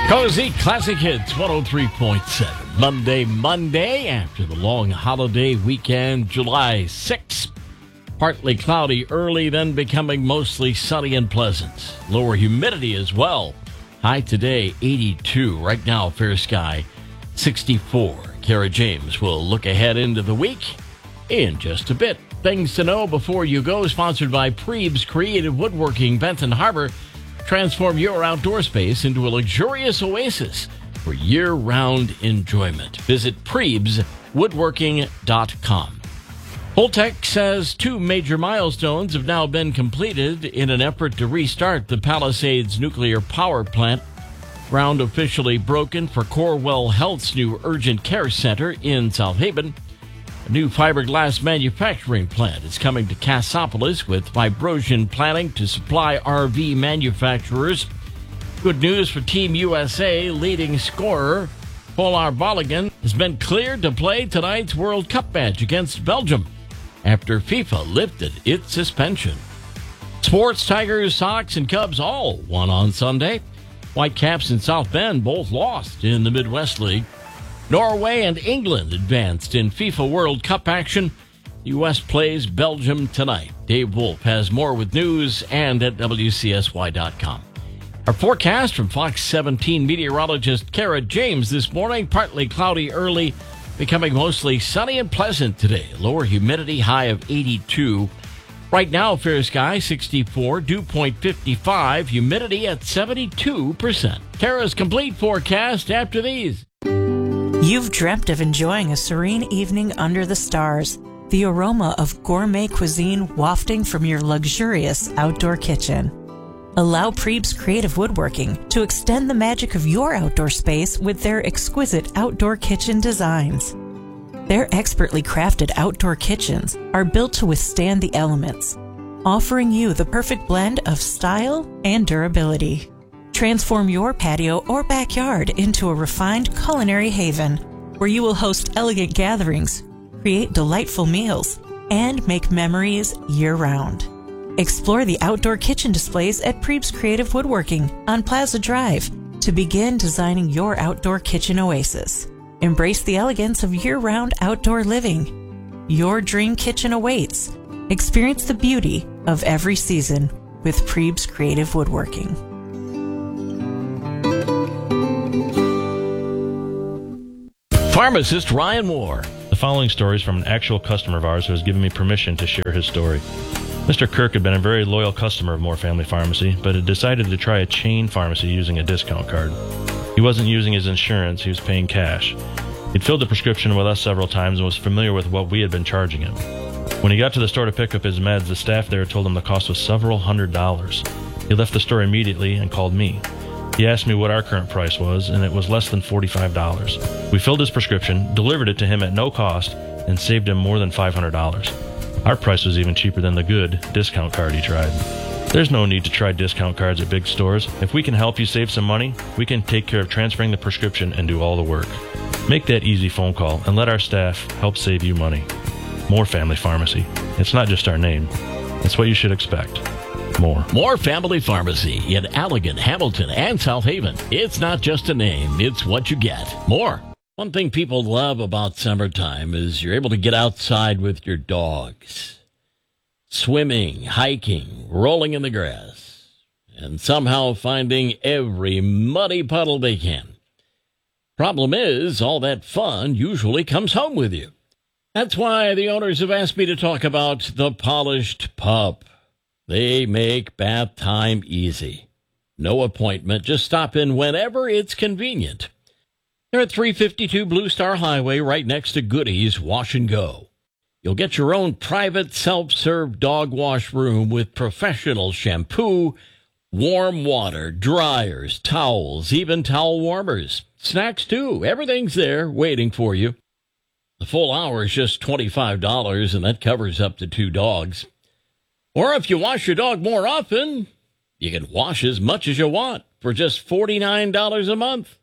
Cozy Classic Hits 103.7. Monday after the long holiday weekend, July 6th. Partly cloudy early, then becoming mostly sunny and pleasant. Lower humidity as well. High today, 82. Right now, fair sky, 64. Kara James will look ahead into the week in just a bit. Things to know before you go, sponsored by Prebes Creative Woodworking, Benton Harbor. Transform your outdoor space into a luxurious oasis for year-round enjoyment. Visit PrebesWoodworking.com. Holtec says 2 major milestones have now been completed in an effort to restart the Palisades nuclear power plant. Ground officially broken for Corewell Health's new urgent care center in South Haven. A new fiberglass manufacturing plant is coming to Cassopolis with Vibrosion planning to supply RV manufacturers. Good news for Team USA. Leading scorer Polar Balogun has been cleared to play tonight's World Cup match against Belgium after FIFA lifted its suspension. Sports, Tigers, Sox, and Cubs all won on Sunday. Whitecaps and South Bend both lost in the Midwest League. Norway and England advanced in FIFA World Cup action. The U.S. plays Belgium tonight. Dave Wolf has more with news and at WCSY.com. Our forecast from Fox 17 meteorologist Kara James this morning. Partly cloudy early, becoming mostly sunny and pleasant today. Lower humidity, high of 82. Right now, fair sky, 64. Dew point 55. Humidity at 72%. Kara's complete forecast after these. You've dreamt of enjoying a serene evening under the stars, the aroma of gourmet cuisine wafting from your luxurious outdoor kitchen. Allow Prebes Creative Woodworking to extend the magic of your outdoor space with their exquisite outdoor kitchen designs. Their expertly crafted outdoor kitchens are built to withstand the elements, offering you the perfect blend of style and durability. Transform your patio or backyard into a refined culinary haven where you will host elegant gatherings, create delightful meals, and make memories year-round. Explore the outdoor kitchen displays at Prebes Creative Woodworking on Plaza Drive to begin designing your outdoor kitchen oasis. Embrace the elegance of year-round outdoor living. Your dream kitchen awaits. Experience the beauty of every season with Prebes Creative Woodworking. Pharmacist Ryan Moore. The following story is from an actual customer of ours who has given me permission to share his story. Mr. Kirk had been a very loyal customer of Moore Family Pharmacy, but had decided to try a chain pharmacy using a discount card. He wasn't using his insurance, he was paying cash. He'd filled the prescription with us several times and was familiar with what we had been charging him. When he got to the store to pick up his meds, the staff there told him the cost was several $100s. He left the store immediately and called me. He asked me what our current price was, and it was less than $45. We filled his prescription, delivered it to him at no cost, and saved him more than $500. Our price was even cheaper than the good discount card he tried. There's no need to try discount cards at big stores. If we can help you save some money, we can take care of transferring the prescription and do all the work. Make that easy phone call and let our staff help save you money. Moore Family Pharmacy. It's not just our name. It's what you should expect. Moore Family Pharmacy in Allegan, Hamilton, and South Haven. It's not just a name, it's what you get. More. One thing people love about summertime is you're able to get outside with your dogs. Swimming, hiking, rolling in the grass, and somehow finding every muddy puddle they can. Problem is, all that fun usually comes home with you. That's why the owners have asked me to talk about the Polished Pup. They make bath time easy. No appointment, just stop in whenever it's convenient. They're at 352 Blue Star Highway, right next to Goody's Wash and Go. You'll get your own private self-serve dog wash room with professional shampoo, warm water, dryers, towels, even towel warmers. Snacks, too. Everything's there waiting for you. The full hour is just $25, and that covers up to 2 dogs. Or if you wash your dog more often, you can wash as much as you want for just $49 a month.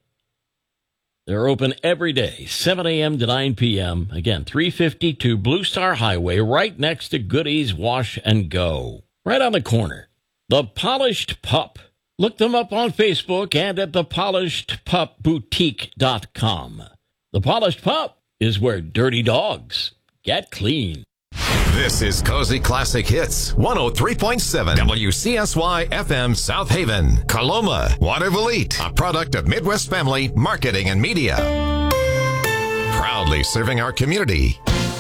They're open every day, 7 a.m. to 9 p.m. Again, 352 Blue Star Highway, right next to Goody's Wash and Go. Right on the corner. The Polished Pup. Look them up on Facebook and at thepolishedpupboutique.com. The Polished Pup is where dirty dogs get clean. This is Cozy Classic Hits, 103.7 WCSY FM South Haven, Coloma, Waterville, a product of Midwest Family Marketing and Media. Proudly serving our community.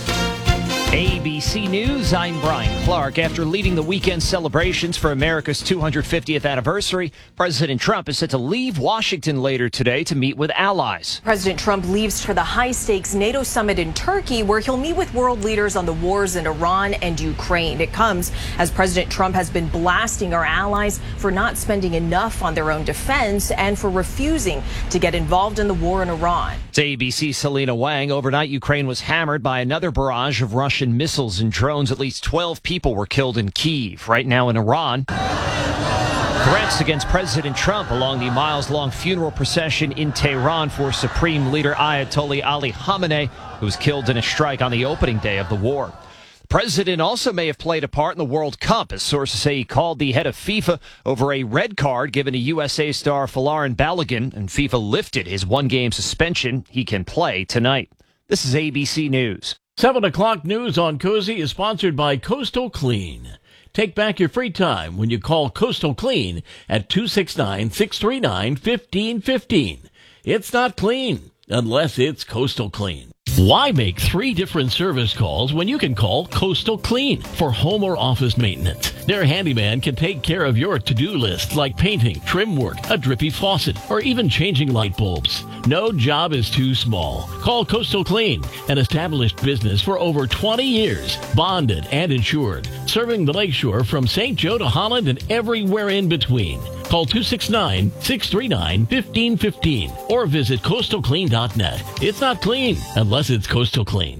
ABC News, I'm Brian Clark. After leading the weekend celebrations for America's 250th anniversary, President Trump is set to leave Washington later today to meet with allies. President Trump leaves for the high-stakes NATO summit in Turkey, where he'll meet with world leaders on the wars in Iran and Ukraine. It comes as President Trump has been blasting our allies for not spending enough on their own defense and for refusing to get involved in the war in Iran. To ABC's Selena Wang, overnight Ukraine was hammered by another barrage of Russian missiles and drones. At least 12 people were killed in Kyiv. Right now in Iran, threats against President Trump along the miles-long funeral procession in Tehran for Supreme Leader Ayatollah Ali Khamenei, who was killed in a strike on the opening day of the war. The president also may have played a part in the World Cup, as sources say he called the head of FIFA over a red card given to USA star Folarin Balogun, and FIFA lifted his one-game suspension. He can play tonight. This is ABC News. 7 o'clock news on Cozy is sponsored by Coastal Clean. Take back your free time when you call Coastal Clean at 269-639-1515. It's not clean unless it's Coastal Clean. Why make 3 different service calls when you can call Coastal Clean for home or office maintenance? Their handyman can take care of your to-do list like painting, trim work, a drippy faucet, or even changing light bulbs. No job is too small. Call Coastal Clean, an established business for over 20 years, bonded and insured, serving the Lakeshore from St. Joe to Holland and everywhere in between. Call 269-639-1515 or visit coastalclean.net. It's not clean unless it's Coastal Clean.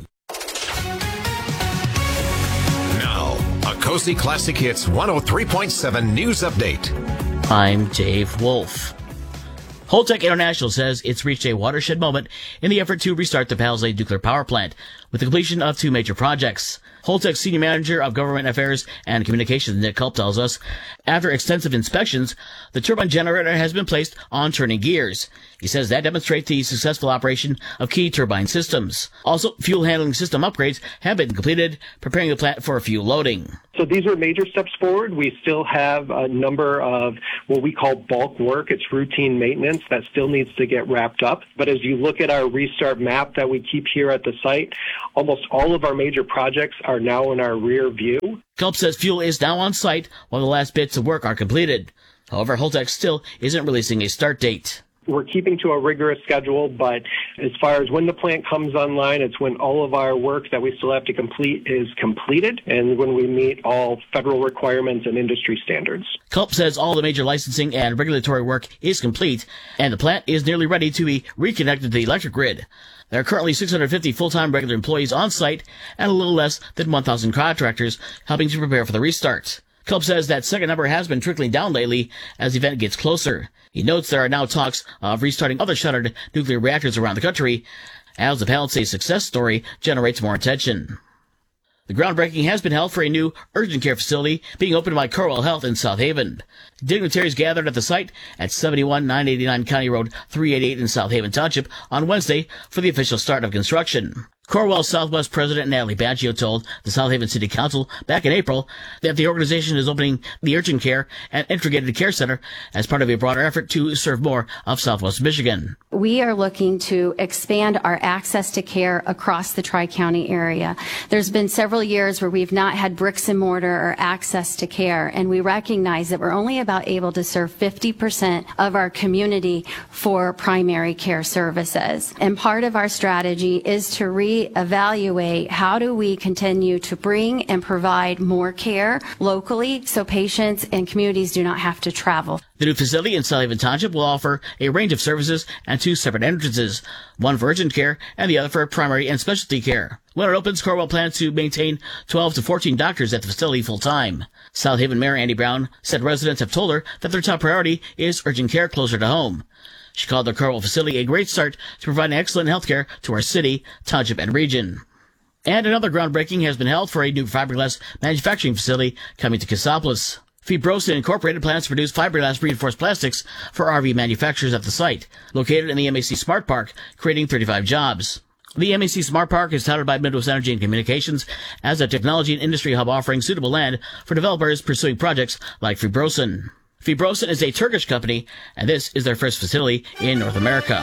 Now, a Cozy Classic Hits 103.7 news update. I'm Dave Wolf. Holtec International says it's reached a watershed moment in the effort to restart the Palisades nuclear power plant with the completion of 2 major projects. Holtec's Senior Manager of Government Affairs and Communications, Nick Culp, tells us, after extensive inspections, the turbine generator has been placed on turning gears. He says that demonstrates the successful operation of key turbine systems. Also, fuel handling system upgrades have been completed, preparing the plant for fuel loading. So these are major steps forward. We still have a number of what we call bulk work. It's routine maintenance that still needs to get wrapped up. But as you look at our restart map that we keep here at the site, almost all of our major projects are now in our rear view. Culp says fuel is now on site while the last bits of work are completed. However, Holtec still isn't releasing a start date. We're keeping to a rigorous schedule, but as far as when the plant comes online, it's when all of our work that we still have to complete is completed and when we meet all federal requirements and industry standards. Culp says all the major licensing and regulatory work is complete, and the plant is nearly ready to be reconnected to the electric grid. There are currently 650 full-time regular employees on site and a little less than 1,000 contractors helping to prepare for the restart. Culp says that second number has been trickling down lately as the event gets closer. He notes there are now talks of restarting other shuttered nuclear reactors around the country as the Palisades success story generates more attention. The groundbreaking has been held for a new urgent care facility being opened by Corewell Health in South Haven. Dignitaries gathered at the site at 71-989 County Road 388 in South Haven Township on Wednesday for the official start of construction. Corewell Southwest President Natalie Baggio told the South Haven City Council back in April that the organization is opening the Urgent Care and Integrated Care Center as part of a broader effort to serve more of Southwest Michigan. We are looking to expand our access to care across the Tri-County area. There's been several years where we've not had bricks and mortar or access to care, and we recognize that we're only about able to serve 50% of our community for primary care services. And part of our strategy is to reevaluate how do we continue to bring and provide more care locally so patients and communities do not have to travel. The new facility in South Haven Township will offer a range of services and 2 separate entrances, one for urgent care and the other for primary and specialty care. When it opens, Corewell plans to maintain 12 to 14 doctors at the facility full-time. South Haven Mayor Andy Brown said residents have told her that their top priority is urgent care closer to home. She called the Corewell facility a great start to providing excellent health care to our city, township, and region. And another groundbreaking has been held for a new fiberglass manufacturing facility coming to Cassopolis. Fibrosin Incorporated plans to produce fiberglass reinforced plastics for RV manufacturers at the site, located in the MAC Smart Park, creating 35 jobs. The MAC Smart Park is touted by Midwest Energy and Communications as a technology and industry hub offering suitable land for developers pursuing projects like Fibrosin. Fibrosin is a Turkish company, and this is their first facility in North America.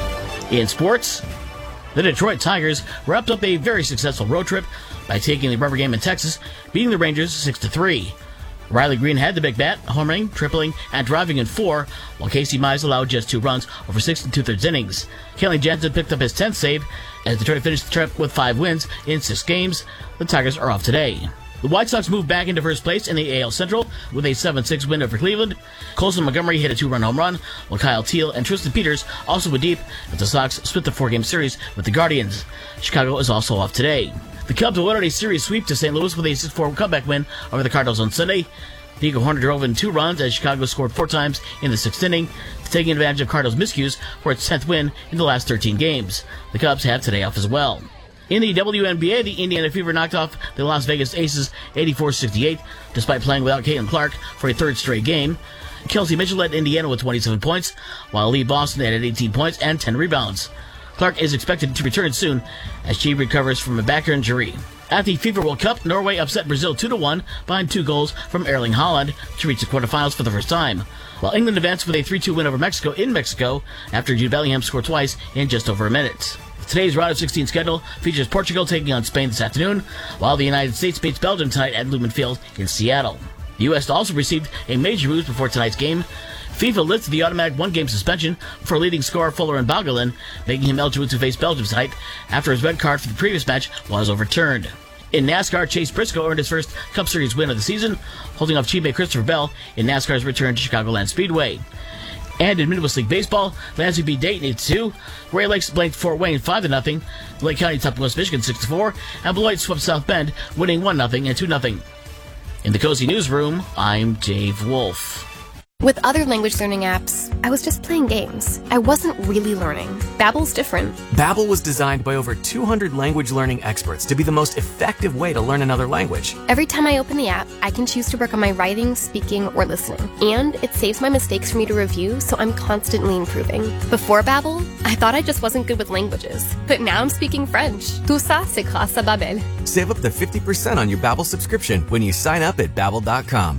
In sports, the Detroit Tigers wrapped up a very successful road trip by taking the rubber game in Texas, beating the Rangers 6-3. Riley Green had the big bat, homering, tripling, and driving in 4, while Casey Mize allowed just 2 runs over 6 2/3 innings. Kenley Jansen picked up his 10th save as Detroit finished the trip with 5 wins in 6 games. The Tigers are off today. The White Sox moved back into first place in the AL Central with a 7-6 win over Cleveland. Colson Montgomery hit a 2-run home run, while Kyle Teal and Tristan Peters also went deep as the Sox split the 4-game series with the Guardians. Chicago is also off today. The Cubs awarded a series sweep to St. Louis with a 6-4 comeback win over the Cardinals on Sunday. Diego Horner drove in 2 runs as Chicago scored 4 times in the 6th inning, taking advantage of Cardinals' miscues for its 10th win in the last 13 games. The Cubs have today off as well. In the WNBA, the Indiana Fever knocked off the Las Vegas Aces 84-68, despite playing without Caitlin Clark for a 3rd straight game. Kelsey Mitchell led Indiana with 27 points, while Lee Boston added 18 points and 10 rebounds. Clark is expected to return soon as she recovers from a back injury. At the FIFA World Cup, Norway upset Brazil 2-1 behind 2 goals from Erling Haaland to reach the quarterfinals for the first time, while England advanced with a 3-2 win over Mexico in Mexico after Jude Bellingham scored twice in just over a minute. Today's round of 16 schedule features Portugal taking on Spain this afternoon, while the United States meets Belgium tonight at Lumen Field in Seattle. The U.S. also received a major boost before tonight's game. FIFA lifted the automatic 1-game suspension for leading scorer Fuller Bogelin, making him eligible to face Belgium tonight after his red card for the previous match was overturned. In NASCAR, Chase Briscoe earned his first Cup Series win of the season, holding off teammate Christopher Bell in NASCAR's return to Chicagoland Speedway. And in Midwest League Baseball, Lansing beat Dayton 8-2, Gray Lakes blanked Fort Wayne 5-0, Lake County topped West Michigan 6-4, and Beloit swept South Bend, winning 1-0 and 2-0. In the Cozy Newsroom, I'm Dave Wolf. With other language learning apps, I was just playing games. I wasn't really learning. Babbel's different. Babbel was designed by over 200 language learning experts to be the most effective way to learn another language. Every time I open the app, I can choose to work on my writing, speaking, or listening. And it saves my mistakes for me to review, so I'm constantly improving. Before Babbel, I thought I just wasn't good with languages. But now I'm speaking French. Tout ça, c'est grâce à Babbel. Save up to 50% on your Babbel subscription when you sign up at Babbel.com.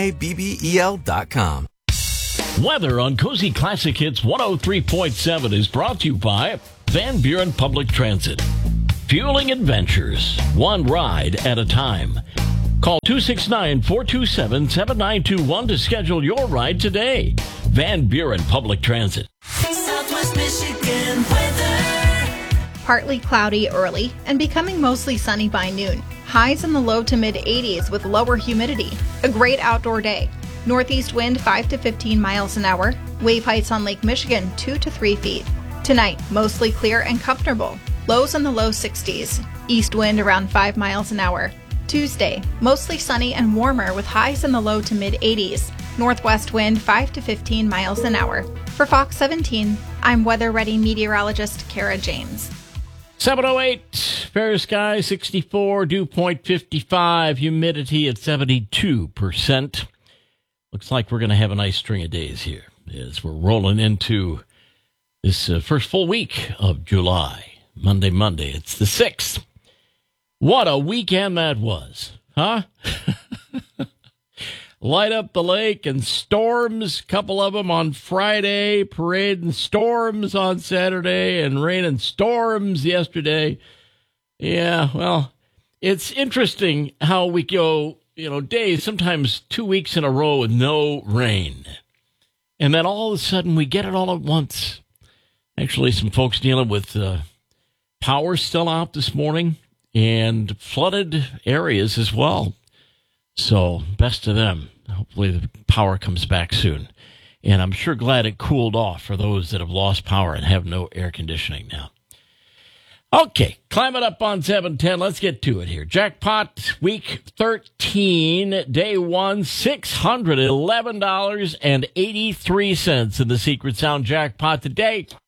Babbel.com. Weather on Cozy Classic Hits 103.7 is brought to you by Van Buren Public Transit. Fueling adventures, one ride at a time. Call 269-427-7921 to schedule your ride today. Van Buren Public Transit. Southwest Michigan weather. Partly cloudy early and becoming mostly sunny by noon. Highs in the low to mid 80s with lower humidity. A great outdoor day. Northeast wind 5 to 15 miles an hour. Wave heights on Lake Michigan 2 to 3 feet. Tonight, mostly clear and comfortable. Lows in the low 60s. East wind around 5 miles an hour. Tuesday, mostly sunny and warmer with highs in the low to mid 80s. Northwest wind 5 to 15 miles an hour. For Fox 17, I'm Weather Ready meteorologist Kara James. 708, fair sky 64, dew point 55, humidity at 72%. Looks like we're going to have a nice string of days here as we're rolling into this first full week of July. Monday. It's the 6th. What a weekend that was, huh? Light up the lake and storms, couple of them on Friday, parade and storms on Saturday, and rain and storms yesterday. Yeah, well, it's interesting how we go, days, sometimes 2 weeks in a row with no rain. And then all of a sudden we get it all at once. Actually, some folks dealing with power still out this morning and flooded areas as well. So best to them. Hopefully the power comes back soon. And I'm sure glad it cooled off for those that have lost power and have no air conditioning now. Okay, climb it up on 710. Let's get to it here. Jackpot week 13, day 1, $611.83 in the Secret Sound jackpot today.